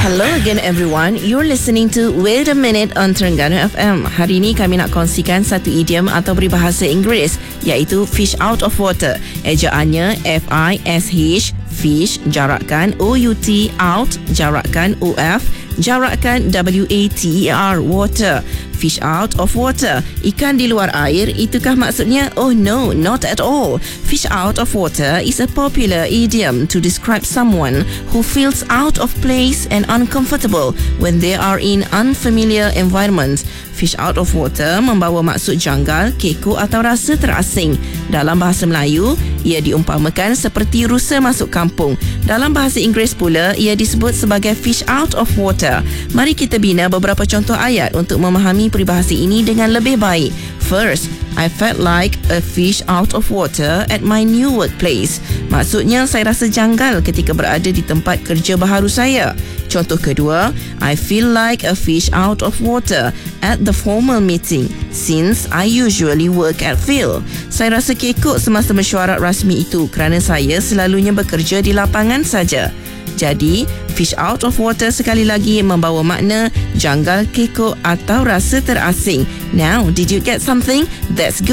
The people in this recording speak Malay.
Hello again everyone. You're listening to Wait a Minute on Terengganu FM. Hari ini kami nak kongsikan satu idiom atau peribahasa Inggeris, iaitu fish out of water. Ejaannya F-I-S-H, fish, jarakkan O-U-T, out, jarakkan O-F, jarakkan W-A-T-E-R, water. Fish out of water, ikan di luar air, itukah maksudnya? Oh no, not at all. Fish out of water is a popular idiom to describe someone who feels out of place and uncomfortable when they are in unfamiliar environment. Fish out of water membawa maksud janggal, kekok atau rasa terasing. Dalam bahasa Melayu, ia diumpamakan seperti rusa masuk kampung. Dalam bahasa Inggeris pula, ia disebut sebagai fish out of water. Mari kita bina beberapa contoh ayat untuk memahami peribahasa ini dengan lebih baik. First, I felt like a fish out of water at my new workplace. Maksudnya, saya rasa janggal ketika berada di tempat kerja baharu saya. Contoh kedua, I feel like a fish out of water at the formal meeting since I usually work at field. Saya rasa kekok semasa mesyuarat rasmi itu kerana saya selalunya bekerja di lapangan saja. Jadi, fish out of water sekali lagi membawa makna janggal, kekok atau rasa terasing. Now, did you get something? That's good.